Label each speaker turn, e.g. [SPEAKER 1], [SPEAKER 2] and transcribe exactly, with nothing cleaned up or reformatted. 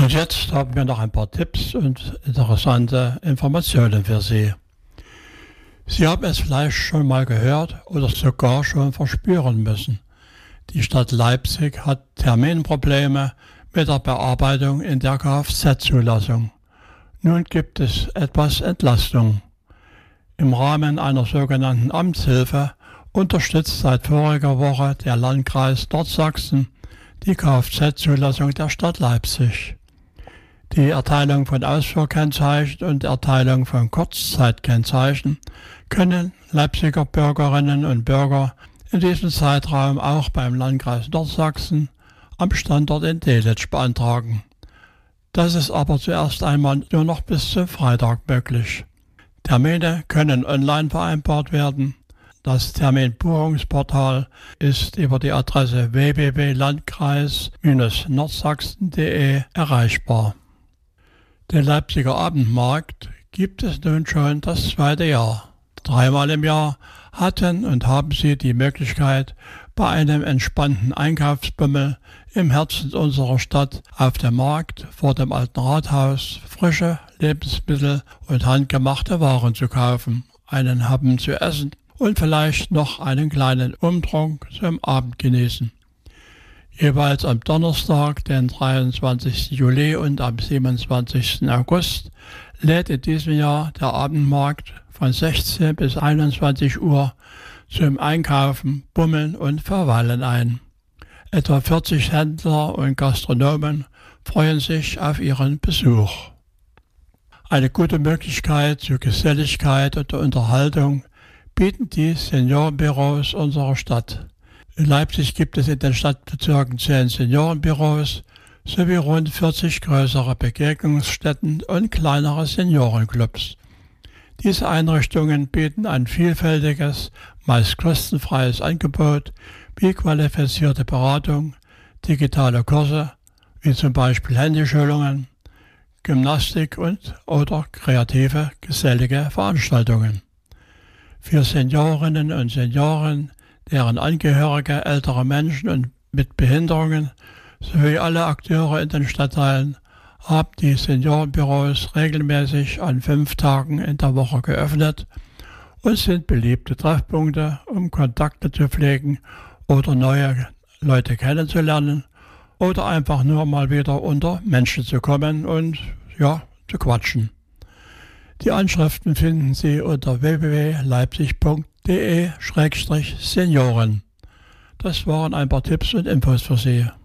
[SPEAKER 1] Und jetzt haben wir noch ein paar Tipps und interessante Informationen für Sie. Sie haben es vielleicht schon mal gehört oder sogar schon verspüren müssen. Die Stadt Leipzig hat Terminprobleme mit der Bearbeitung in der Kfz-Zulassung. Nun gibt es etwas Entlastung. Im Rahmen einer sogenannten Amtshilfe unterstützt seit voriger Woche der Landkreis Nordsachsen die Kfz-Zulassung der Stadt Leipzig. Die Erteilung von Ausfuhrkennzeichen und Erteilung von Kurzzeitkennzeichen können Leipziger Bürgerinnen und Bürger in diesem Zeitraum auch beim Landkreis Nordsachsen am Standort in Delitzsch beantragen. Das ist aber zuerst einmal nur noch bis zum Freitag möglich. Termine können online vereinbart werden. Das Terminbuchungsportal ist über die Adresse w w w punkt landkreis Bindestrich nordsachsen punkt de erreichbar. Den Leipziger Abendmarkt gibt es nun schon das zweite Jahr. Dreimal im Jahr hatten und haben Sie die Möglichkeit, bei einem entspannten Einkaufsbummel im Herzen unserer Stadt auf dem Markt vor dem alten Rathaus frische Lebensmittel und handgemachte Waren zu kaufen, einen Happen zu essen und vielleicht noch einen kleinen Umtrunk zum Abend genießen. Jeweils am Donnerstag, den dreiundzwanzigsten Juli und am siebenundzwanzigsten August lädt in diesem Jahr der Abendmarkt von sechzehn bis einundzwanzig Uhr zum Einkaufen, Bummeln und Verweilen ein. Etwa vierzig Händler und Gastronomen freuen sich auf Ihren Besuch. Eine gute Möglichkeit zur Geselligkeit und Unterhaltung bieten die Seniorenbüros unserer Stadt. In Leipzig gibt es in den Stadtbezirken zehn Seniorenbüros sowie rund vierzig größere Begegnungsstätten und kleinere Seniorenclubs. Diese Einrichtungen bieten ein vielfältiges, meist kostenfreies Angebot wie qualifizierte Beratung, digitale Kurse, wie zum Beispiel Handyschulungen, Gymnastik und oder kreative, gesellige Veranstaltungen. Für Seniorinnen und Senioren, deren Angehörige ältere Menschen und mit Behinderungen sowie alle Akteure in den Stadtteilen haben die Seniorenbüros regelmäßig an fünf Tagen in der Woche geöffnet und sind beliebte Treffpunkte, um Kontakte zu pflegen oder neue Leute kennenzulernen oder einfach nur mal wieder unter Menschen zu kommen und ja, zu quatschen. Die Anschriften finden Sie unter w w w punkt leipzig punkt de Schrägstrich Senioren. Das waren ein paar Tipps und Infos für Sie.